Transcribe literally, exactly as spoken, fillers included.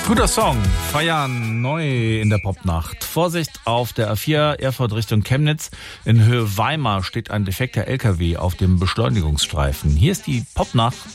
Guter Song. Feiern neu in der Popnacht. Vorsicht auf der A vier Erfurt Richtung Chemnitz. In Höhe Weimar steht ein defekter L K W auf dem Beschleunigungsstreifen. Hier ist die Popnacht